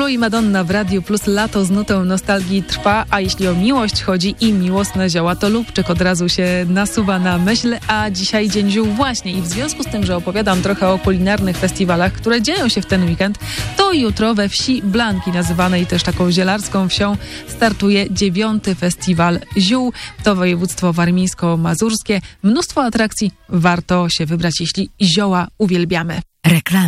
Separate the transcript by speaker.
Speaker 1: Król i Madonna w Radiu Plus. Lato z nutą nostalgii trwa, a jeśli o miłość chodzi i miłosne zioła, to lubczyk od razu się nasuwa na myśl, a dzisiaj Dzień Ziół właśnie. I w związku z tym, że opowiadam trochę o kulinarnych festiwalach, które dzieją się w ten weekend, to jutro we wsi Blanki, nazywanej też taką zielarską wsią, startuje 9. Festiwal Ziół. To województwo warmińsko-mazurskie. Mnóstwo atrakcji, warto się wybrać, jeśli zioła uwielbiamy.
Speaker 2: Reklama.